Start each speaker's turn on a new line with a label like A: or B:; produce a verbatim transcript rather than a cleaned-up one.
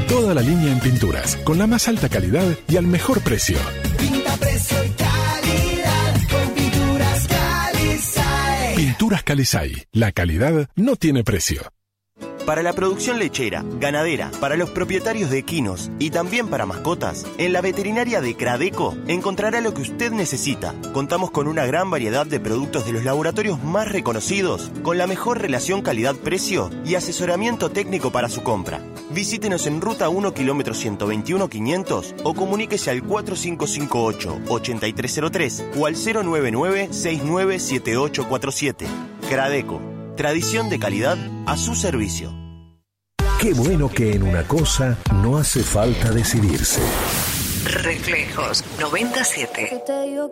A: Toda la línea en pinturas, con la más alta calidad y al mejor precio.
B: Pinta, precio y calidad con Pinturas Calisay.
A: Pinturas Calisay. La calidad no tiene precio.
C: Para la producción lechera, ganadera, para los propietarios de equinos y también para mascotas, en la veterinaria de Cradeco encontrará lo que usted necesita. Contamos con una gran variedad de productos de los laboratorios más reconocidos, con la mejor relación calidad-precio y asesoramiento técnico para su compra. Visítenos en Ruta uno, kilómetro ciento veintiuno, quinientos o comuníquese al cuatro cinco cinco ocho, ocho tres cero tres o al cero nueve nueve, seis nueve siete ocho cuatro siete. Cradeco. Tradición de calidad a su servicio.
D: Qué bueno que en una cosa no hace falta decidirse.
E: Reflejos noventa y siete.